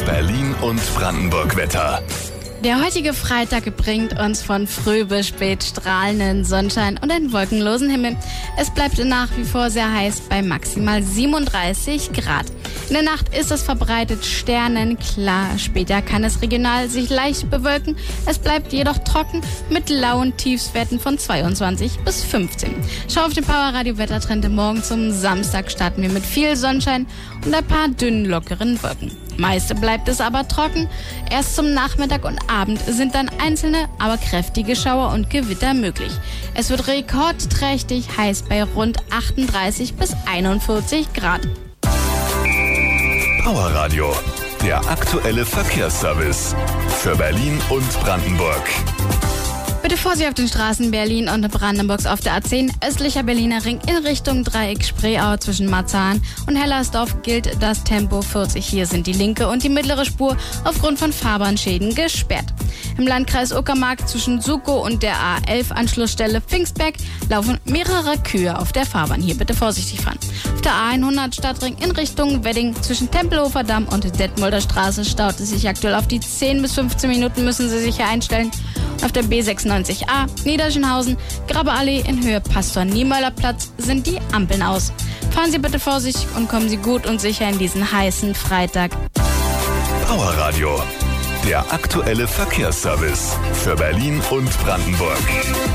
Berlin und Brandenburg-Wetter. Der heutige Freitag bringt uns von früh bis spät strahlenden Sonnenschein und einen wolkenlosen Himmel. Es bleibt nach wie vor sehr heiß bei maximal 37 Grad. In der Nacht ist es verbreitet sternenklar. Später kann es regional sich leicht bewölken. Es bleibt jedoch trocken mit lauen Tiefstwerten von 22 bis 15. Schau auf den Powerradio Wettertrend. Morgen zum Samstag starten wir mit viel Sonnenschein und ein paar dünnen, lockeren Wolken. Meist bleibt es aber trocken. Erst zum Nachmittag und Abend sind dann einzelne, aber kräftige Schauer und Gewitter möglich. Es wird rekordträchtig heiß bei rund 38 bis 41 Grad. Powerradio, der aktuelle Verkehrsservice für Berlin und Brandenburg. Bitte Vorsicht auf den Straßen Berlin und Brandenburgs auf der A10, östlicher Berliner Ring in Richtung Dreieck Spreeau zwischen Marzahn und Hellersdorf gilt das Tempo 40. Hier sind die linke und die mittlere Spur aufgrund von Fahrbahnschäden gesperrt. Im Landkreis Uckermark zwischen Sukow und der A11-Anschlussstelle Pfingstberg laufen mehrere Kühe auf der Fahrbahn. Hier bitte vorsichtig fahren. Auf der A100 Stadtring in Richtung Wedding zwischen Tempelhofer Damm und Detmolder Straße staut es sich aktuell auf die 10 bis 15 Minuten, müssen Sie sich hier einstellen. Auf der B96a Niederschönhausen, Grabeallee in Höhe Pastor-Niemöller-Platz sind die Ampeln aus. Fahren Sie bitte vorsichtig und kommen Sie gut und sicher in diesen heißen Freitag. Powerradio, der aktuelle Verkehrsservice für Berlin und Brandenburg.